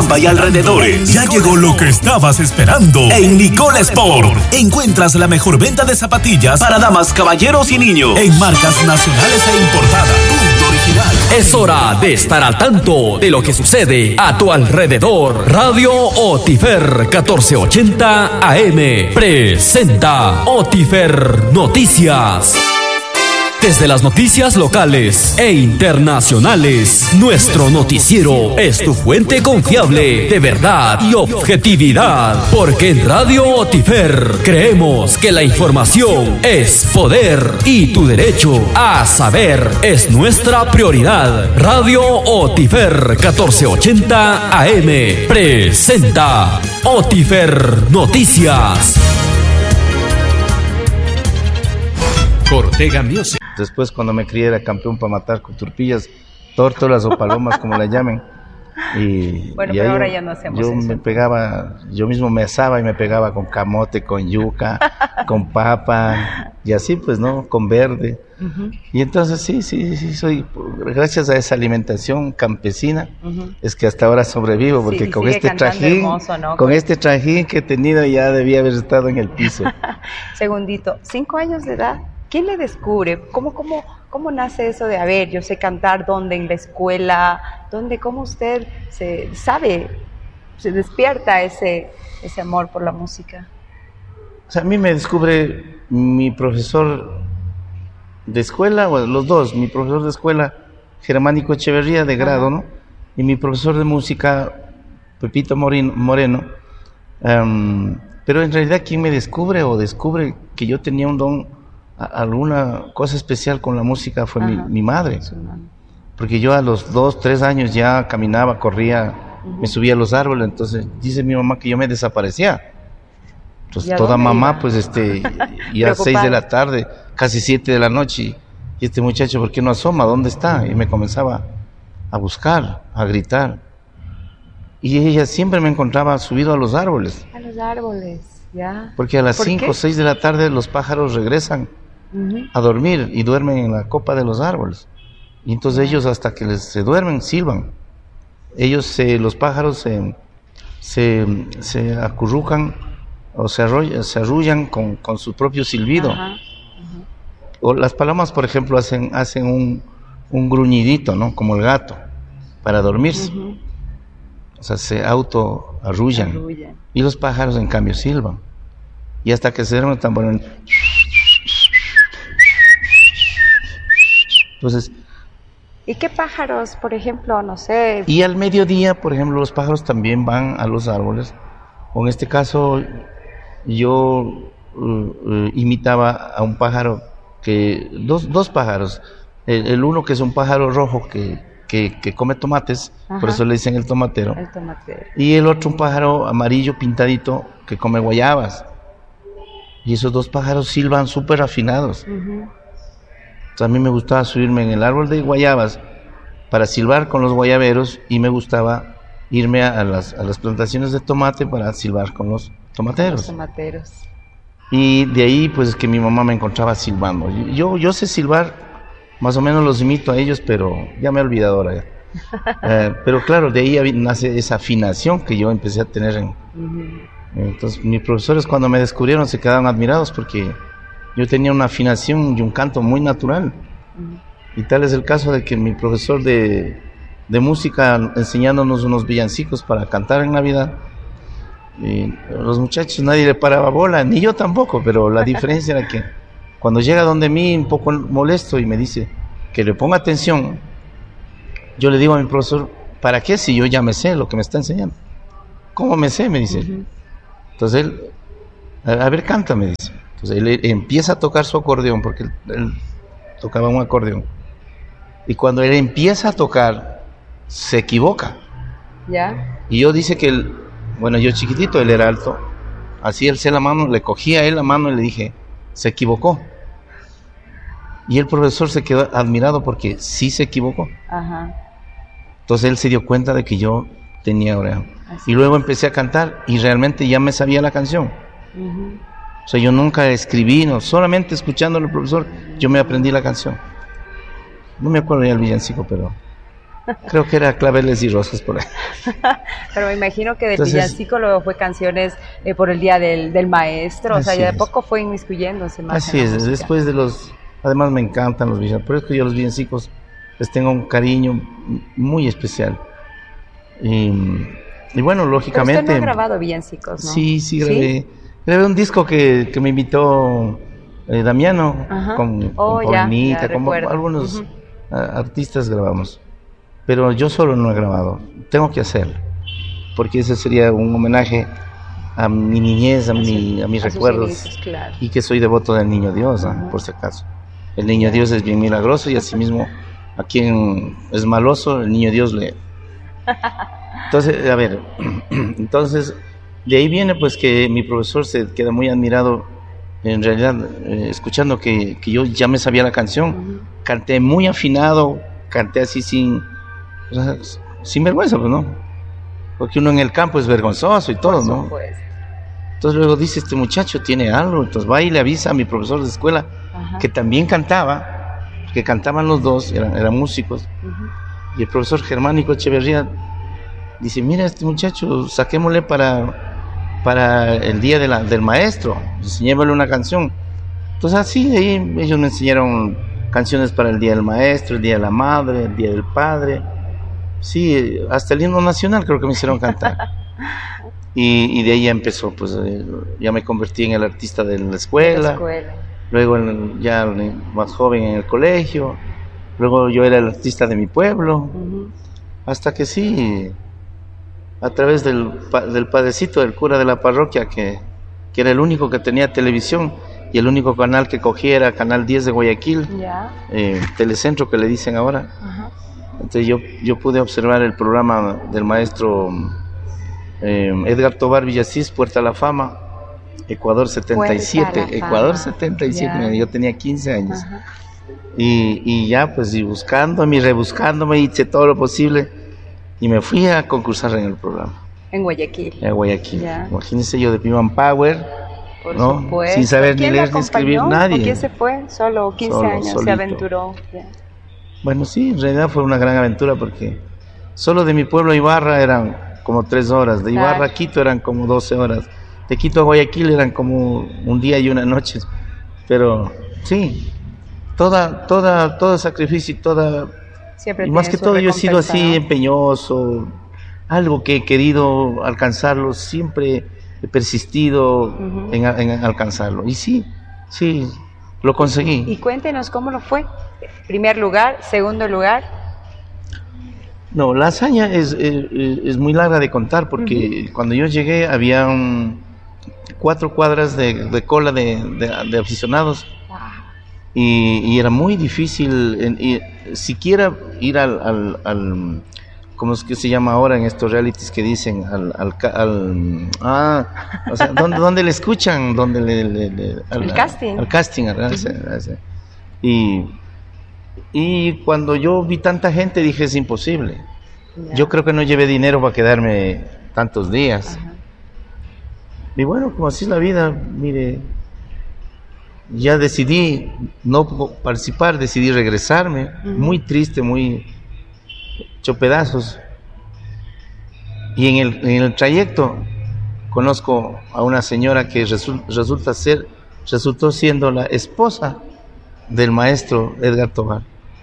Cochabamba y alrededores. Ya llegó lo que estabas esperando. En Nicole Sport encuentras la mejor venta de zapatillas para damas, caballeros y niños en marcas nacionales e importadas. Punto original. Es hora de estar al tanto de lo que sucede a tu alrededor. Radio Otifer 1480 AM presenta Otifer Noticias. Desde las noticias locales e internacionales, nuestro noticiero es tu fuente confiable de verdad y objetividad. Porque en Radio Otifer creemos que la información es poder y tu derecho a saber es nuestra prioridad. Radio Otifer 1480 AM presenta Otifer Noticias. Ortega Music. Después, cuando me crié, era campeón para matar con turpillas, tórtolas o palomas, como la llamen. Y bueno, y pero ahora ya no hacemos eso. Me pegaba, yo mismo me asaba y me pegaba con camote, con yuca, con papa, y así pues, ¿no? Con verde. Y entonces sí, soy, gracias a esa alimentación campesina, es que hasta ahora sobrevivo, porque con este trajín, hermoso, ¿no? Con este trajín que he tenido ya debía haber estado en el piso. Segundito, 5 años de edad. ¿Quién le descubre? ¿Cómo nace eso de, a ver, yo sé cantar, dónde, en la escuela, dónde, cómo usted se despierta ese amor por la música? O sea, a mí me descubre mi profesor de escuela, bueno, los dos, mi profesor de escuela, Germánico Echeverría, de grado, ¿no? Y mi profesor de música, Pepito Moreno. Pero en realidad, ¿quién me descubre o descubre que yo tenía un don, alguna cosa especial con la música? Fue mi madre, porque yo a los 2, 3 años ya caminaba, corría, me subía a los árboles. Entonces dice mi mamá que yo me desaparecía. Entonces toda mamá iba? Pues ya 6 de la tarde, casi 7 de la noche, y este muchacho, ¿por qué no asoma? ¿Dónde está? Y me comenzaba a buscar, a gritar, y ella siempre me encontraba subido a los árboles. A los árboles, ya. Porque a las 5 o 6 de la tarde los pájaros regresan a dormir y duermen en la copa de los árboles. Y entonces ellos, hasta que se duermen, silban. Ellos, los pájaros se acurrucan o se arrullan con su propio silbido. O las palomas, por ejemplo, hacen un gruñidito, ¿no? Como el gato, para dormirse. O sea, se auto-arrullan. Y los pájaros, en cambio, silban. Y hasta que se duermen, están poniendo. Entonces, ¿y qué pájaros, por ejemplo, no sé? Y al mediodía, por ejemplo, los pájaros también van a los árboles. O en este caso, yo imitaba a un pájaro, dos pájaros. El uno, que es un pájaro rojo que come tomates, por eso le dicen el tomatero. Y el otro, un pájaro amarillo pintadito que come guayabas. Y esos dos pájaros silban súper afinados. A mí me gustaba subirme en el árbol de guayabas para silbar con los guayaberos, y me gustaba irme a las plantaciones de tomate para silbar con los tomateros. Y de ahí, pues, es que mi mamá me encontraba silbando. Yo sé silbar, más o menos los imito a ellos, pero ya me he olvidado ahora. Pero claro, de ahí nace esa afinación que yo empecé a tener. Entonces, mis profesores, cuando me descubrieron, se quedaron admirados, porque yo tenía una afinación y un canto muy natural. Y tal es el caso de que mi profesor de música, enseñándonos unos villancicos para cantar en Navidad, y los muchachos, nadie le paraba bola, ni yo tampoco, pero la diferencia era que cuando llega donde mí un poco molesto y me dice que le ponga atención, yo le digo a mi profesor, ¿para qué si yo ya me sé lo que me está enseñando? ¿Cómo me sé? Me dice. Entonces él, a ver, canta, me dice. Entonces él empieza a tocar su acordeón, porque él tocaba un acordeón. Y cuando él empieza a tocar, se equivoca. ¿Ya? Y yo dice que bueno, yo chiquitito, él era alto, así alcé la mano, le cogí a él la mano y le dije, se equivocó. Y el profesor se quedó admirado porque sí se equivocó. Entonces él se dio cuenta de que yo tenía oreja. Y luego empecé a cantar y realmente ya me sabía la canción. O sea, yo nunca escribí, no, solamente escuchando al profesor, yo me aprendí la canción. No me acuerdo ya el villancico, pero Creo que era Claveles y Rosas por ahí. Pero me imagino que del Entonces, villancico luego fue canciones por el Día del Maestro, o sea, así ya de es. poco fue inmiscuyéndose más Así en la es, música. después de los... Además me encantan los villancicos, por eso que yo los villancicos les tengo un cariño muy especial. Y bueno, Pero lógicamente... usted no ha grabado villancicos, ¿no? Sí, grabé un disco que me invitó Damiano, Ajá. con Ya Paulinita, con recuerdo. algunos artistas grabamos. Pero yo solo no he grabado, tengo que hacerlo, porque ese sería un homenaje a mi niñez, a mis A sus recuerdos, inicios, claro. y que soy devoto del Niño Dios, por si acaso. El Niño Dios es bien milagroso y asimismo a quien es maloso, el Niño Dios le... Entonces, a ver, entonces de ahí viene pues que mi profesor se queda muy admirado, en realidad, escuchando que yo ya me sabía la canción. Canté muy afinado, canté así sin vergüenza, pues, ¿no? Porque uno en el campo es vergonzoso y todo, ¿no? Supuesto. Entonces luego dice, este muchacho tiene algo, entonces va y le avisa a mi profesor de escuela, que también cantaba, que cantaban los dos, eran músicos, y el profesor Germánico Echeverría dice, mira, este muchacho, saquémosle para el día del maestro, enseñémosle una canción. Entonces así, de ahí ellos me enseñaron canciones para el día del maestro, el día de la madre, el día del padre, sí, hasta el himno nacional creo que me hicieron cantar. Y de ahí ya empezó, pues ya me convertí en el artista de la escuela, luego ya más joven en el colegio, luego yo era el artista de mi pueblo, hasta que sí, a través del padrecito, del cura de la parroquia, que era el único que tenía televisión y el único canal que cogía era Canal 10 de Guayaquil, Telecentro que le dicen ahora. Entonces yo pude observar el programa del maestro Edgar Tobar Villasís, Puerta a la Fama, Ecuador 77, Ecuador 77, yo tenía 15 años. Y ya pues y rebuscándome, hice todo lo posible y me fui a concursar en el programa. En Guayaquil. En Guayaquil. Imagínense yo de Piman Power, ¿no? Supuesto. Sin saber ni leer ni escribir, nadie. ¿Por quién se fue? Solo 15 años, solito. se aventuró. Bueno, sí, en realidad fue una gran aventura porque solo de mi pueblo a Ibarra eran como 3 horas, de Ibarra a Quito eran como 12 horas, de Quito a Guayaquil eran como un día y una noche, pero sí, todo sacrificio y más que todo yo he sido así, ¿no? Empeñoso, algo que he querido alcanzarlo, siempre he persistido en alcanzarlo, y sí, lo conseguí. Y cuéntenos cómo lo fue, primer lugar, segundo lugar. No, la hazaña es muy larga de contar porque cuando yo llegué había 4 cuadras de cola de aficionados y era muy difícil siquiera ir al ¿cómo es que se llama ahora en estos realities que dicen? O sea, ¿dónde le escuchan? El casting. Al casting, y cuando yo vi tanta gente dije, es imposible. Yo creo que no llevé dinero para quedarme tantos días. Y bueno, como así es la vida, mire, ya decidí no participar, decidí regresarme, muy triste, muy hecho pedazos. Y en el trayecto conozco a una señora que resultó siendo la esposa del maestro Edgar Tobar.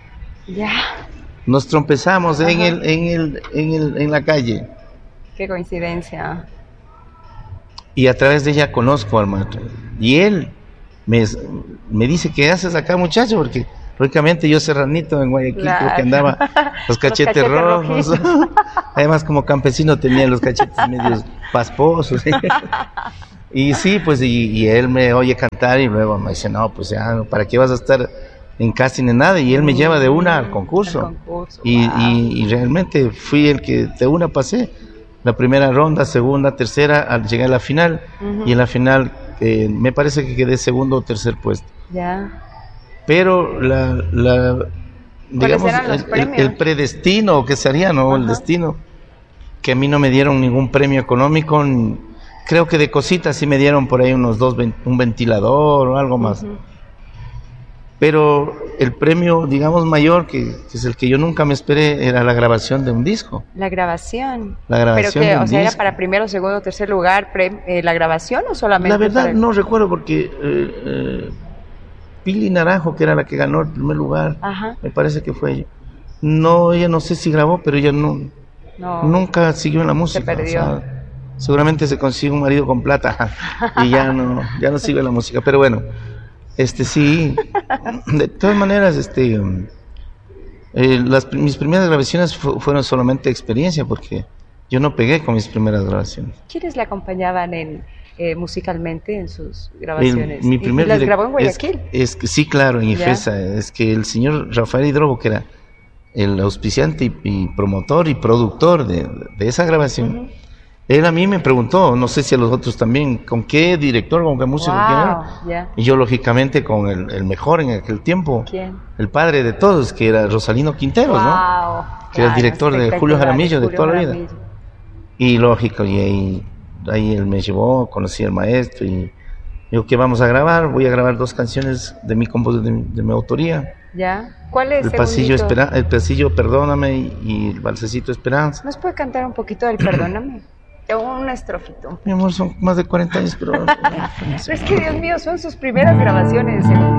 Nos trompezamos en la calle. Qué coincidencia. Y a través de ella conozco al maestro. Y él me dice, ¿qué haces acá, muchacho? Porque lógicamente yo serranito en Guayaquil, creo que andaba los cachetes rojos. Además, como campesino tenía los cachetes medios pasposos. Y sí, pues, y él me oye cantar y luego me dice, no, pues ya, ¿para qué vas a estar en casting ni nada? Y él me lleva de una al concurso. Y realmente fui el que de una pasé. La primera ronda, segunda, tercera, al llegar a la final. Y en la final me parece que quedé segundo o tercer puesto. Pero digamos, el predestino, que sería, ¿no? El destino, que a mí no me dieron ningún premio económico. Creo que de cositas sí me dieron por ahí un ventilador o algo más. Pero el premio, digamos, mayor, que es el que yo nunca me esperé, era la grabación de un disco. La grabación. La grabación ¿Pero qué? de un O sea, ¿era disco. para primero, segundo, tercer lugar la grabación o solamente La verdad para no recuerdo porque Pili Naranjo, que era la que ganó el primer lugar, Ajá. me parece que fue ella. No, ella no sé si grabó, pero ella No. nunca siguió en la música. Se perdió. O sea, seguramente se consigue un marido con plata y ya no sigue en la música. Pero bueno, sí, de todas maneras, mis primeras grabaciones fueron solamente experiencia porque yo no pegué con mis primeras grabaciones. ¿Quiénes le acompañaban musicalmente en sus grabaciones? Mi primer ¿Y las grabó en Guayaquil? Sí, claro, en ¿Ya? IFESA. Es que el señor Rafael Hidrobo, que era el auspiciante y promotor y productor de esa grabación, Ujú. él a mí me preguntó, no sé si a los otros también, ¿con qué director, con qué músico quién era? Ya. Y yo lógicamente con el mejor en aquel tiempo, ¿Quién? el padre de todos, que era Rosalino Quinteros, ¿no? Wow, Que era el director de Julio Jaramillo de toda la vida. Y lógico, y ahí él me llevó, conocí al maestro y digo, ¿qué vamos a grabar? Voy a grabar 2 canciones de mi autoría. ¿Ya? ¿Cuál es? El pasillo Perdóname y el Valsecito Esperanza. ¿Nos puede cantar un poquito del Perdóname? Una estrofita. Mi amor, son más de 40 años, pero... Pero es que, Dios mío, son sus primeras grabaciones.